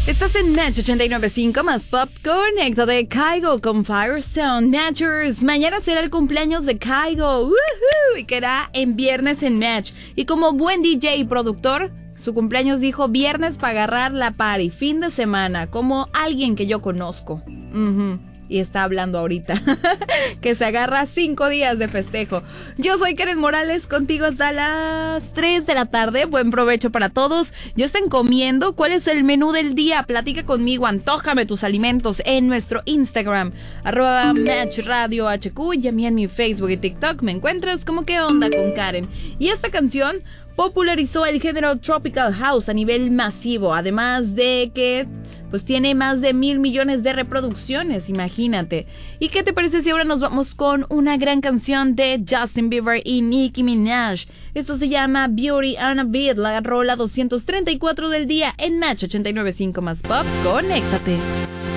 Estás en Match 89.5 más Pop. Conecta de Kygo con Firestone Matchers. Mañana será el cumpleaños de Kygo. ¡Woohoo! Y quedará en viernes en Match. Y como buen DJ y productor, su cumpleaños dijo viernes para agarrar la party, fin de semana, como alguien que yo conozco. Y está hablando ahorita que se agarra 5 días de festejo. Yo soy Karen Morales, contigo hasta las 3 de la tarde. Buen provecho para todos. ¿Ya están comiendo? ¿Cuál es el menú del día? Platica conmigo, antójame tus alimentos en nuestro Instagram @MatchRadioHQ, y a mí en mi Facebook y TikTok me encuentras como ¿Qué onda con Karen? Y esta canción popularizó el género Tropical House a nivel masivo, además de que pues tiene más de 1,000 millones de reproducciones, imagínate. ¿Y qué te parece si ahora nos vamos con una gran canción de Justin Bieber y Nicki Minaj? Esto se llama Beauty and a Beat, la rola 234 del día en Match 89.5 más Pop. Conéctate.